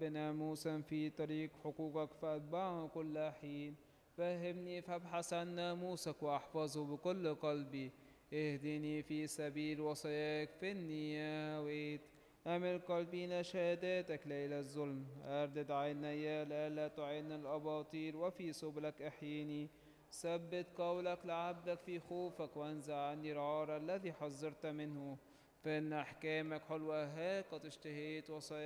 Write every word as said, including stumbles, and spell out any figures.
ناموسا في طريق حقوقك فأتبعه كل حين. فهمني فابحث عن ناموسك وأحفظه بكل قلبي. اهدني في سبيل وصاياك فإني يا هويت. أمل قلبي إلى شهاداتك لا إلى الظلم. أردد عيني لئلا تعين الأباطيل وفي سبلك احييني. ثبت قولك لعبدك في خوفك وانزع عني العار الذي حذرت منه. فإن أحكامك حلوة ها قد اشتهيت وصاياك